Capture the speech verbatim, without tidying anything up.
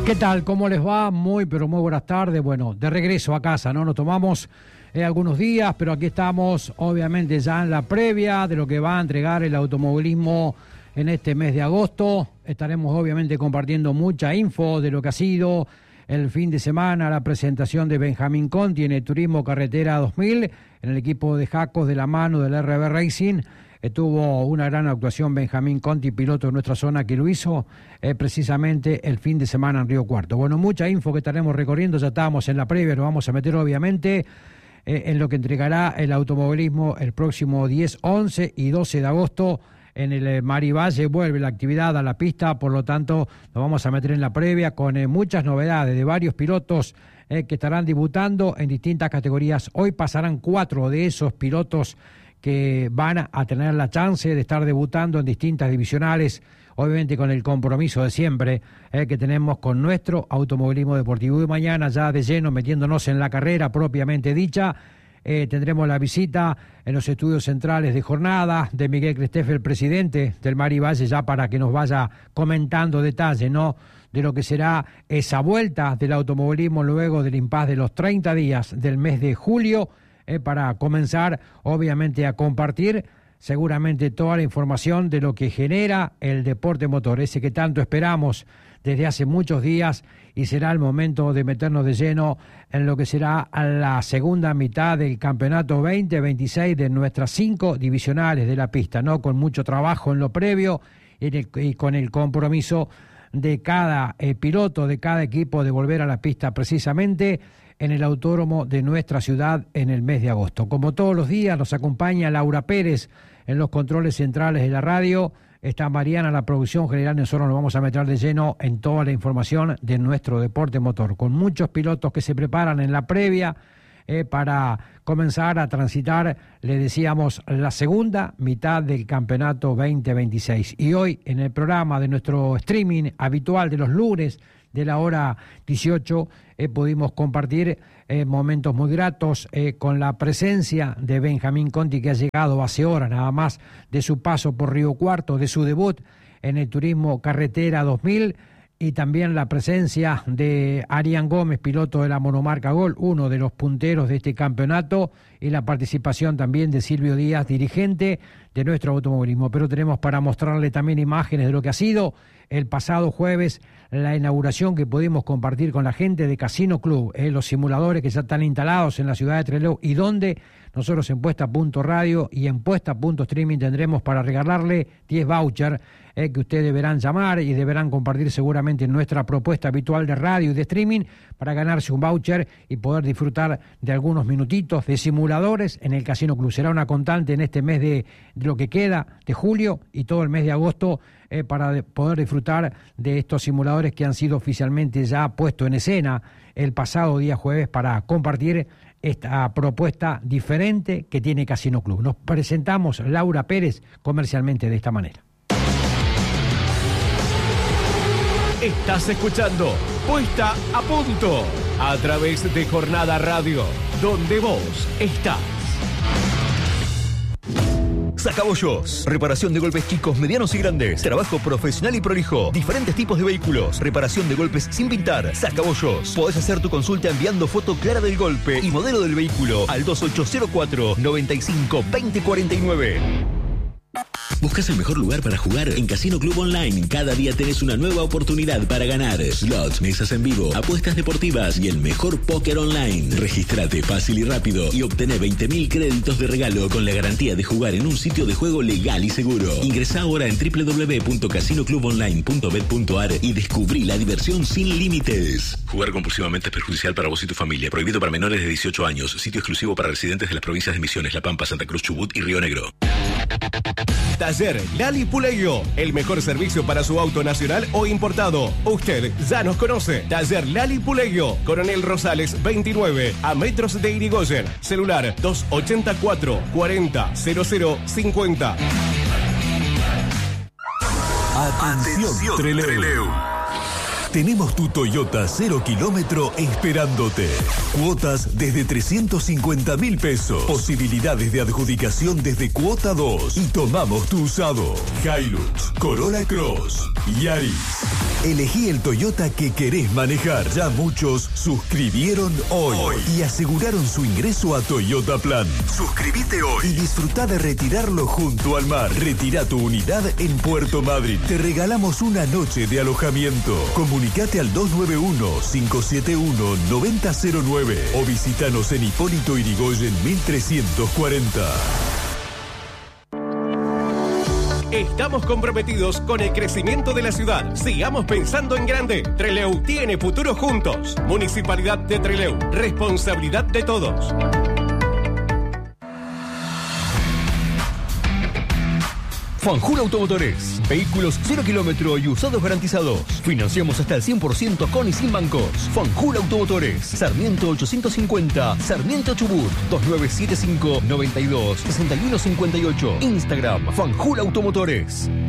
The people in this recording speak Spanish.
¿Qué tal? ¿Cómo les va? Muy, pero muy buenas tardes. Bueno, de regreso a casa, ¿no? Nos tomamos eh, algunos días, pero aquí estamos, obviamente, ya en la previa de lo que va a entregar el automovilismo en este mes de agosto. Estaremos, obviamente, compartiendo mucha info de lo que ha sido el fin de semana, la presentación de Benjamín Conti en el Turismo Carretera dos mil, en el equipo de Jacos de la mano del R B Racing. Tuvo una gran actuación Benjamín Conti, piloto de nuestra zona, que lo hizo eh, precisamente el fin de semana en Río Cuarto. Bueno, mucha info que estaremos recorriendo, ya estábamos en la previa, nos vamos a meter obviamente eh, en lo que entregará el automovilismo el próximo diez, once y doce de agosto en el eh, Marivalle. Vuelve la actividad a la pista, por lo tanto nos vamos a meter en la previa con eh, muchas novedades de varios pilotos eh, que estarán debutando en distintas categorías. Hoy pasarán cuatro de esos pilotos que van a tener la chance de estar debutando en distintas divisionales, obviamente con el compromiso de siempre eh, que tenemos con nuestro automovilismo deportivo. Y mañana ya de lleno, metiéndonos en la carrera propiamente dicha, eh, tendremos la visita en los estudios centrales de jornada de Miguel Crestefe, el presidente del Marivalle, ya para que nos vaya comentando detalles, ¿no?, de lo que será esa vuelta del automovilismo luego del impasse de los treinta días del mes de julio, Eh, para comenzar, obviamente, a compartir seguramente toda la información de lo que genera el deporte motor, ese que tanto esperamos desde hace muchos días, y será el momento de meternos de lleno en lo que será la segunda mitad del campeonato veinte veintiséis de nuestras cinco divisionales de la pista, ¿no? Con mucho trabajo en lo previo y, en el, y con el compromiso de cada eh, piloto, de cada equipo, de volver a la pista precisamente en el autódromo de nuestra ciudad en el mes de agosto. Como todos los días nos acompaña Laura Pérez en los controles centrales de la radio, está Mariana, la producción general. Nosotros nos vamos a meter de lleno en toda la información de nuestro deporte motor, con muchos pilotos que se preparan en la previa eh, para comenzar a transitar, le decíamos, la segunda mitad del campeonato veinte veintiséis. Y hoy en el programa de nuestro streaming habitual de los lunes, de la hora dieciocho, eh, pudimos compartir eh, momentos muy gratos eh, con la presencia de Benjamín Conti, que ha llegado hace horas nada más de su paso por Río Cuarto, de su debut en el Turismo Carretera dos mil, y también la presencia de Arián Gómez, piloto de la monomarca Gol, uno de los punteros de este campeonato, y la participación también de Silvio Díaz, dirigente de nuestro automovilismo. Pero tenemos para mostrarle también imágenes de lo que ha sido el pasado jueves la inauguración que pudimos compartir con la gente de Casino Club, eh, los simuladores que ya están instalados en la ciudad de Trelew, y donde nosotros en Puesta Punto Radio y en Puesta Punto Streaming tendremos para regalarle diez vouchers eh, que ustedes deberán llamar y deberán compartir seguramente en nuestra propuesta habitual de radio y de streaming para ganarse un voucher y poder disfrutar de algunos minutitos de simuladores en el Casino Club. Será una constante en este mes de, de lo que queda de julio y todo el mes de agosto, eh, para de poder disfrutar de estos simuladores que han sido oficialmente ya puestos en escena el pasado día jueves para compartir esta propuesta diferente que tiene Casino Club. Nos presentamos Laura Pérez comercialmente de esta manera. Estás escuchando Puesta a Punto a través de Jornada Radio, donde vos estás. Sacabollos. Reparación de golpes chicos, medianos y grandes. Trabajo profesional y prolijo. Diferentes tipos de vehículos. Reparación de golpes sin pintar. Sacabollos. Podés hacer tu consulta enviando foto clara del golpe y modelo del vehículo al dos ocho cero cuatro, noventa y cinco, veinte cuarenta y nueve. ¿Buscas el mejor lugar para jugar? En Casino Club Online cada día tenés una nueva oportunidad para ganar. Slots, mesas en vivo, apuestas deportivas y el mejor póker online. Regístrate fácil y rápido y obtené veinte mil créditos de regalo con la garantía de jugar en un sitio de juego legal y seguro. Ingresá ahora en doble u doble u doble u punto casino club online punto bet punto a r y descubrí la diversión sin límites. Jugar compulsivamente es perjudicial para vos y tu familia. Prohibido para menores de dieciocho años. Sitio exclusivo para residentes de las provincias de Misiones, La Pampa, Santa Cruz, Chubut y Río Negro. Taller Lali Puleyo, el mejor servicio para su auto nacional o importado. Usted ya nos conoce. Taller Lali Puleyo, Coronel Rosales veintinueve, a metros de Irigoyen. Celular dos ochenta y cuatro, cuarenta, cero cero cincuenta. Atención, Trelew. Tenemos tu Toyota cero kilómetro esperándote. Cuotas desde trescientos cincuenta mil pesos. Posibilidades de adjudicación desde cuota dos. Y tomamos tu usado. Hilux, Corolla Cross, Yaris. Elegí el Toyota que querés manejar. Ya muchos suscribieron hoy, hoy y aseguraron su ingreso a Toyota Plan. Suscríbete hoy y disfruta de retirarlo junto al mar. Retira tu unidad en Puerto Madryn. Te regalamos una noche de alojamiento. Comunicate al dos nueve uno, cinco siete uno, nueve cero cero nueve o visítanos en Hipólito Yrigoyen mil trescientos cuarenta. Estamos comprometidos con el crecimiento de la ciudad. Sigamos pensando en grande. Trelew tiene futuro juntos. Municipalidad de Trelew. Responsabilidad de todos. Fanjul Automotores. Vehículos cero kilómetro y usados garantizados. Financiamos hasta el cien por ciento con y sin bancos. Fanjul Automotores. Sarmiento ochocientos cincuenta. Sarmiento Chubut. dos nueve siete cinco, nueve dos, seis uno cinco ocho. Instagram. Fanjul Automotores.